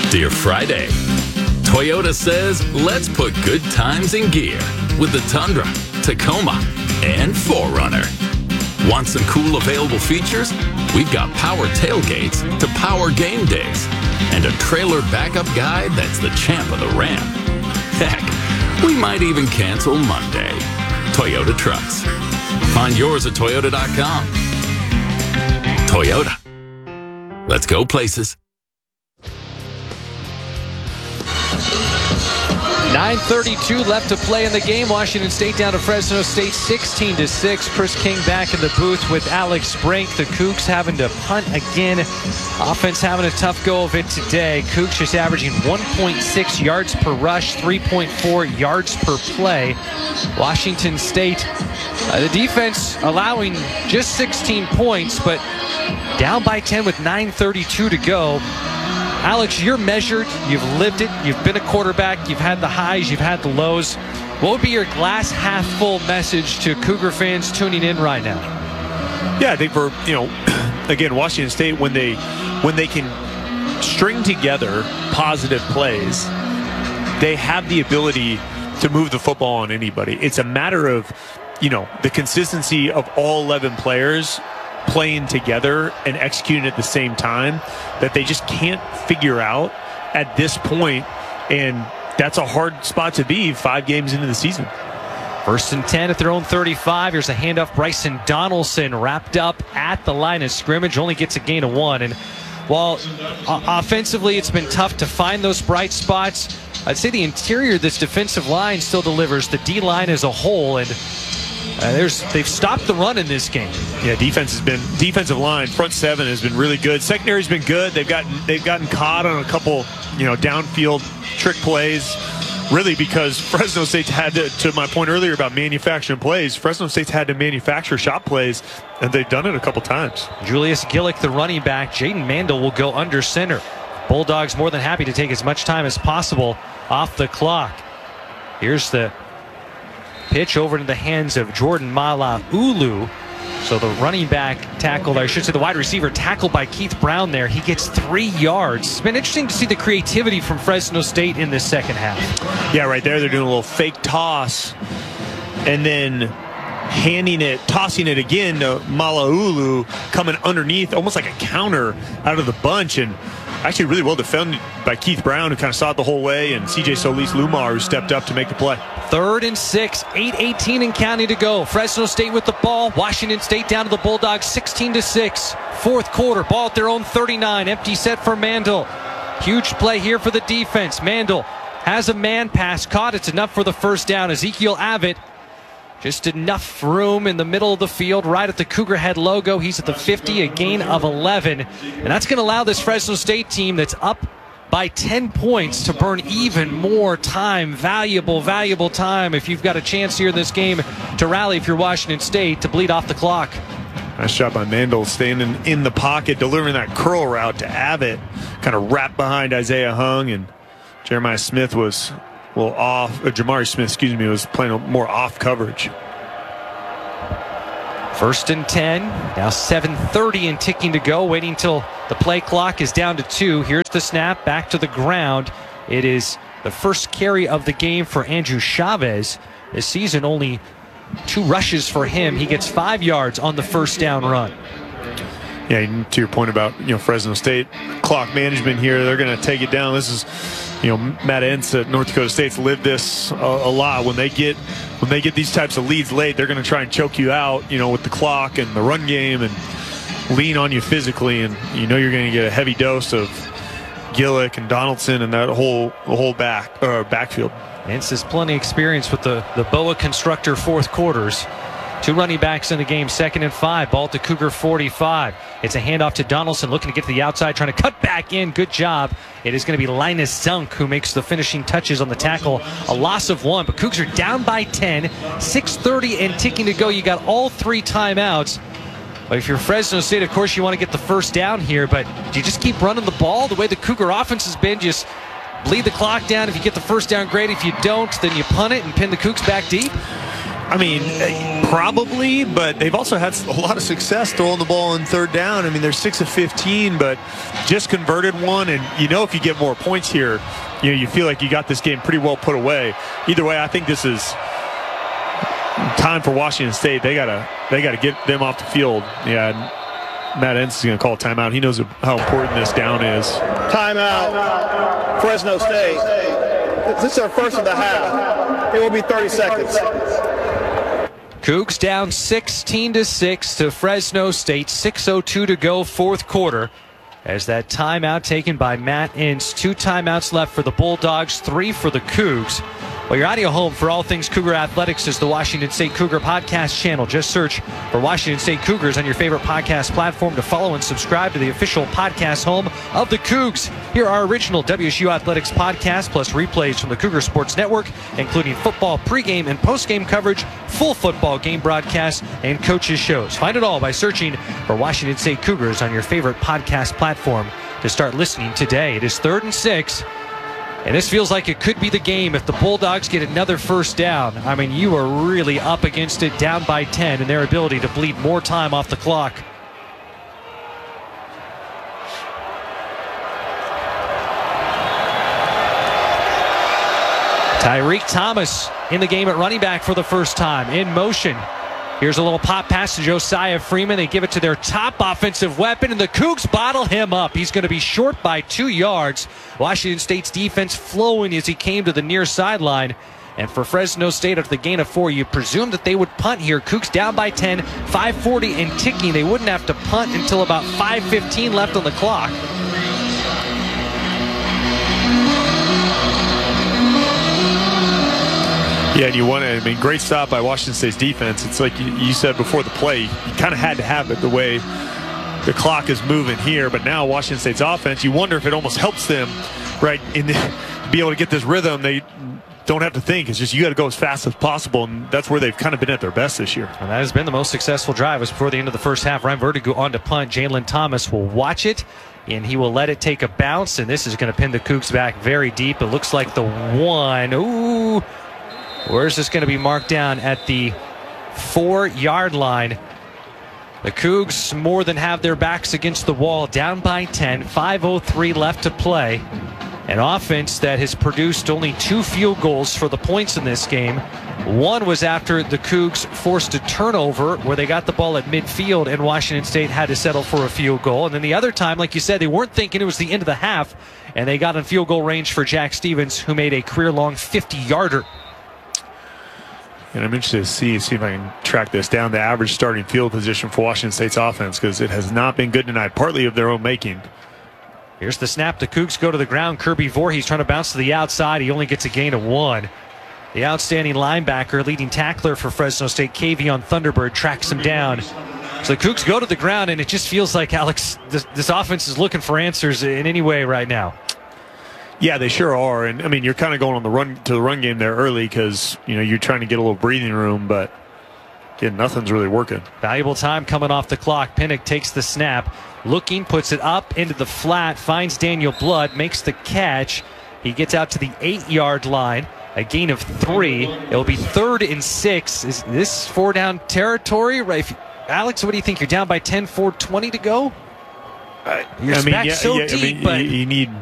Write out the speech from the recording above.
Dear Friday, Toyota says let's put good times in gear with the Tundra, Tacoma, and 4Runner. Want some cool available features? We've got power tailgates to power game days and a trailer backup guide that's the champ of the ramp. Heck, we might even cancel Monday. Toyota Trucks. Find yours at Toyota.com. Toyota. Let's go places. 9:32 left to play in the game. Washington State down to Fresno State 16-6. Chris King back in the booth with Alex Brink. The Cougs having to punt again. Offense having a tough go of it today. Cougs just averaging 1.6 yards per rush, 3.4 yards per play. Washington State, the defense allowing just 16 points, but down by 10 with 9:32 to go. Alex, you're measured, you've lived it, you've been a quarterback, you've had the highs, you've had the lows. What would be your glass half full message to Cougar fans tuning in right now? Yeah, I think for, again, Washington State, when they can string together positive plays, they have the ability to move the football on anybody. It's a matter of, the consistency of all 11 players playing together and executing at the same time that they just can't figure out at this point, and that's a hard spot to be 5 games into the season. 1st and 10 at their own 35. Here's a handoff. Bryson Donaldson wrapped up at the line of scrimmage, only gets a gain of 1. And while offensively it's been tough to find those bright spots, I'd say the interior of this defensive line still delivers. The D-line as a whole, and they've stopped the run in this game. Yeah, defensive line, front 7 has been really good. Secondary's been good. They've gotten caught on a couple, downfield trick plays. Really, because Fresno State's had to my point earlier about manufacturing plays, Fresno State's had to manufacture shot plays, and they've done it a couple times. Julius Gillick, the running back. Jaden Mandel will go under center. Bulldogs more than happy to take as much time as possible off the clock. Here's the pitch over into the hands of Jordan Malaulu. So the running back tackled, I should say the wide receiver tackled by Keith Brown there. He gets 3 yards. It's been interesting to see the creativity from Fresno State in this second half. Yeah, right there they're doing a little fake toss and then tossing it again to Malaulu, coming underneath, almost like a counter out of the bunch, and actually really well defended by Keith Brown, who kind of saw it the whole way, and CJ Solis-Lumar, who stepped up to make the play. 3rd and 6, 8:18 and counting to go. Fresno State with the ball. Washington State down to the Bulldogs 16-6. 4th quarter, ball at their own 39. Empty set for Mandel. Huge play here for the defense. Mandel has a man pass caught. It's enough for the first down. Ezekiel Abbott, just enough room in the middle of the field, right at the Cougar Head logo. He's at the 50, a gain of 11. And that's going to allow this Fresno State team that's up by 10 points to burn even more time, valuable time, if you've got a chance here in this game to rally if you're Washington State, to bleed off the clock. Nice job by Mandel, standing in the pocket, delivering that curl route to Abbott, kind of wrapped behind Isaiah Hung, and Jeremiah Smith was a little off. Jamari Smith, was playing more off coverage. 1st and 10, now 7:30 and ticking to go, waiting till the play clock is down to 2. Here's the snap, back to the ground. It is the first carry of the game for Andrew Chavez. This season, only 2 rushes for him. He gets 5 yards on the first down run. Yeah, to your point about Fresno State clock management here, they're going to take it down. This is Matt Entz at North Dakota State's lived this a lot. When they get these types of leads late, they're going to try and choke you out, with the clock and the run game, and lean on you physically, and you're going to get a heavy dose of Gillick and Donaldson and that whole backfield. Entz has plenty of experience with the Boa Constructor 4th quarters. 2 running backs in the game, 2nd and 5. Ball to Cougar 45. It's a handoff to Donaldson, looking to get to the outside, trying to cut back in. Good job. It is going to be Linus Zunk who makes the finishing touches on the tackle. A loss of 1, but Cougs are down by 10. 6:30 and ticking to go. You got all 3 timeouts. But if you're Fresno State, of course, you want to get the first down here. But do you just keep running the ball the way the Cougar offense has been? Just bleed the clock down. If you get the first down, great. If you don't, then you punt it and pin the Cougs back deep. I mean, probably, but they've also had a lot of success throwing the ball on third down. I mean, they're 6 of 15, but just converted one. And if you get more points here, you feel like you got this game pretty well put away. Either way, I think this is time for Washington State. They gotta get them off the field. Yeah, Matt Entz is going to call a timeout. He knows how important this down is. Timeout, Fresno State. This is our first of the half. It will be 30 seconds. Cougs down 16-6 to Fresno State. 6:02 to go, fourth quarter. As that timeout taken by Matt Entz. 2 timeouts left for the Bulldogs, 3 for the Cougs. Well, your audio home for all things Cougar Athletics is the Washington State Cougar Podcast channel. Just search for Washington State Cougars on your favorite podcast platform to follow and subscribe to the official podcast home of the Cougs. Here are original WSU Athletics podcasts plus replays from the Cougar Sports Network, including football pregame and postgame coverage, full football game broadcasts, and coaches' shows. Find it all by searching for Washington State Cougars on your favorite podcast platform to start listening today. It is 3rd and 6. And this feels like it could be the game if the Bulldogs get another first down. I mean, you are really up against it, down by 10, and their ability to bleed more time off the clock. Tyreek Thomas in the game at running back for the first time, in motion. Here's a little pop pass to Josiah Freeman. They give it to their top offensive weapon, and the Cougs bottle him up. He's going to be short by 2 yards. Washington State's defense flowing as he came to the near sideline. And for Fresno State, after the gain of 4, you presume that they would punt here. Cougs down by 10, 5:40 and ticking. They wouldn't have to punt until about 5:15 left on the clock. Yeah, and great stop by Washington State's defense. It's like you said before the play, you kind of had to have it the way the clock is moving here. But now Washington State's offense, you wonder if it almost helps them, right, be able to get this rhythm. They don't have to think. It's just you got to go as fast as possible, and that's where they've kind of been at their best this year. And that has been the most successful drive. It was before the end of the first half. Ryan Vertigo on to punt. Jalen Thomas will watch it, and he will let it take a bounce, and this is going to pin the Cougs back very deep. It looks like the one. Ooh. Where is this going to be marked down? At the 4-yard line. The Cougs more than have their backs against the wall, down by 10, 5:03 left to play. An offense that has produced only 2 field goals for the points in this game. One was after the Cougs forced a turnover where they got the ball at midfield and Washington State had to settle for a field goal. And then the other time, like you said, they weren't thinking it was the end of the half, and they got in field goal range for Jack Stevens, who made a career-long 50-yarder. And I'm interested to see if I can track this down, the average starting field position for Washington State's offense, because it has not been good tonight, partly of their own making. Here's the snap. The Cougs go to the ground. Kirby Voorhees trying to bounce to the outside. He only gets a gain of 1. The outstanding linebacker, leading tackler for Fresno State, Kavion Thunderbird, tracks him down. So the Cougs go to the ground, and it just feels like, Alex, this offense is looking for answers in any way right now. Yeah, they sure are. And, I mean, you're kind of going on the run game there early because, you're trying to get a little breathing room, but, again, nothing's really working. Valuable time coming off the clock. Pinnock takes the snap, looking, puts it up into the flat, finds Daniel Blood, makes the catch. He gets out to the 8-yard line, a gain of 3. It'll be 3rd and 6. Is this 4-down territory? Right, Alex, what do you think? You're down by 10, 4:20 to go? You're back so deep, but you need